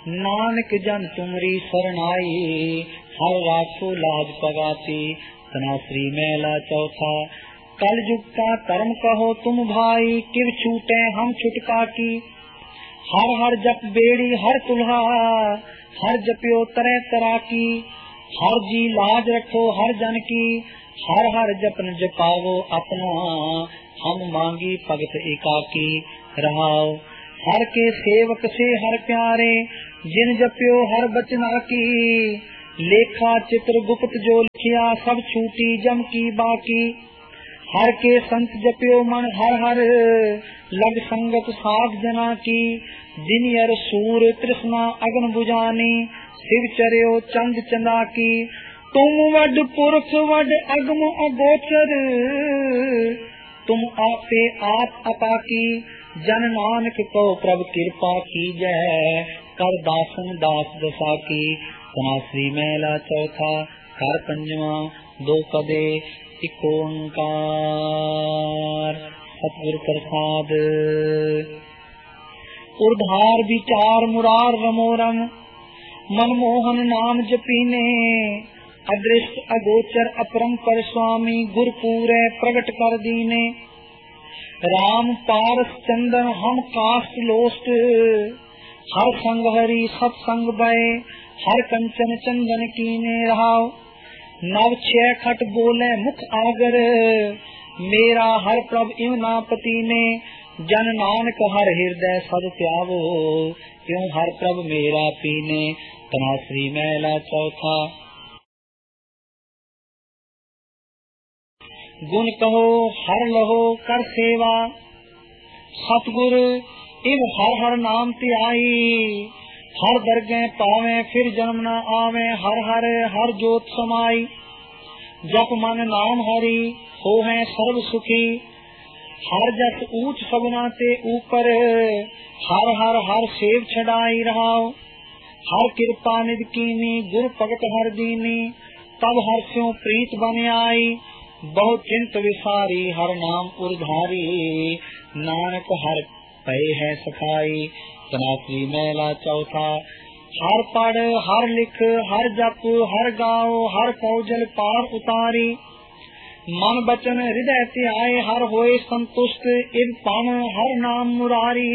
नानक जन तुमरी शरणाई, हर राखो लाज पगाती। तनाश्री मेला चौथा। कल युग का कर्म कहो तुम भाई, किव छूटे हम छुटका की। हर हर जप बेड़ी हर तुल्हा, हर जपियो तरह तरह की। हर जी लाज रखो हर जन की, हर हर जपन जपावो अपना। हम मांगी भगत एकाकी रहाओ। हर के सेवक से हर प्यारे, जिन जपियो हर बचना की। लेखा चित्र गुप्त जो लिखिया, सब छूटी जम की बाकी। हर के संत जपियो मन हर हर, लग संगत साध जना की। दिन यर सूर तृष्णा अग्न बुझानी, शिव चर्यो चंद चंदा की। तुम वड पुरख वड अगम अगोचर, तुम आपे आप अपाकी। जन नानक को प्रभु कृपा की जय, कर दासन दास दशा की। तनाश्री मेला चौथा। कर पंजवा। दो पदे एक ओंकार। सतगुरु प्रसाद। उर्धार विचार मुरार रमोरम, मनमोहन नाम जपीने। अदृष्ट अगोचर अपरंपर स्वामी, गुरपूरे प्रगट कर दीने। राम पारस चंदन हम काष्ट लोस्ट, हर संग हरि सत्संग भय। हर कंचन चंदन कीने रहाओ, नव छह खट बोले मुख आगर। मेरा हर प्रभ इवना पति ने, जन नानक हर हृदय सद त्यावो। क्यों हर प्रभ मेरा पीने। तनाश्री मेला चौथा। गुण कहो हर लहो कर सेवा, सतगुरु इव हर हर नाम ते आई। हर दरगह पावे फिर जन्म न आवे, हर हर हर जोत समाई। जप मन नाम हरि हो है सर्व सुखी, हर जस ऊंच सबना ते ऊपर। हर हर हर सेव छड़ाई रहाओ, हर कृपा निध कीनी। गुर भगत हर दीनी, तब हर स्यों प्रीत बन आई। बहुत चिंत विसारी हर नाम उर्धारी, नानक हर पै है सखाई। तनाश्री मेला चौथा। हर पढ़ हर लिख हर जप हर गाओ, हर पौजल पार उतारी। मन बचन हृदय त्याय, हर होए संतुष्ट इव पान हर नाम मुरारी।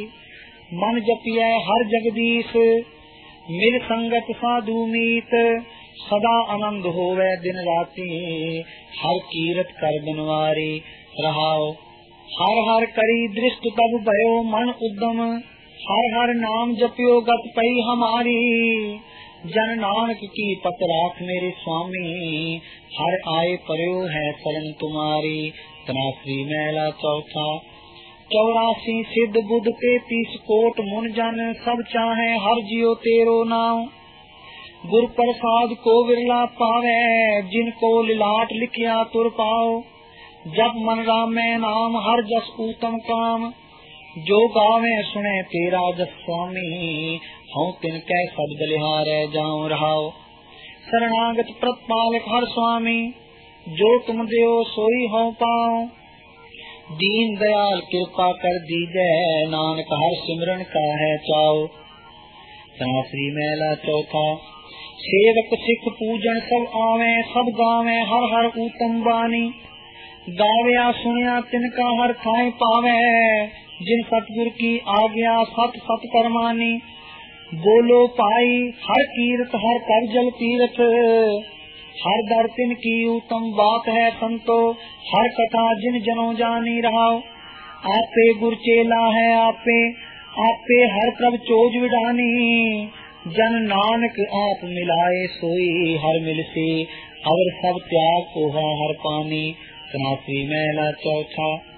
मन जपिए हर जगदीश, मिल संगत साधु मीत। सदा आनंद होवे दिन राती, हर कीरत कर बनवारी रहाओ। हर हर करी दृष्ट तब भयो मन उद्यम, हर हर नाम जपियो गत पई हमारी। जन नानक की पत राख मेरे स्वामी, हर आए पर्यो है शरण तुम्हारी। तनाश्री मेला चौथा। 84 सिद्ध बुद्ध 33 कोट मुन जन, सब चाहे हर जियो तेरो नाम। गुर प्रसाद को विरला पावे, जिनको लिलाट लिखिया तुर पाओ। जब मन रामे नाम हर जस उत्तम काम, जो गावे सुने तेरा जस स्वामी। हूँ तिनके शब्द लिहारे जाऊं रहाओ, शरणागत प्रतिपालक हर स्वामी। जो तुम देओ सोई हो पाओ, दीन दयाल कृपा कर दीजै। नानक हर सिमरन का है चाओ। तनाश्री मेला चौथा। सेवक सिख पूजन सब आवे, सब गावे हर हर उत्तम बानी। गावया सुनिया तिनका हर थाए पावे, जिन सतगुर की आज्ञा सत सत करमानी। बोलो पाई हर कीरत हर कर जल तीरथ, हर दर तिन की उत्तम बात है संतो। हर कथा जिन जनों जानी रहाओ, आपे गुर चेला है आपे। आपे हर प्रभ चोज विडानी, जन नानक आप मिलाए सोई हर मिलसी। अवर सब त्याग को हर पानी। तनाश्री मेला चौथा।